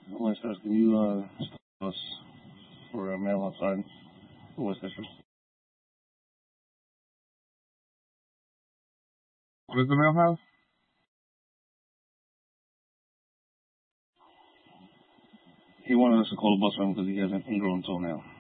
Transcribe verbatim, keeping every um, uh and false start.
Westers, can you uh, stop us for a mail outside for Westchester? What does the mail have? He wanted us to call a bus for him because he has an ingrown toenail.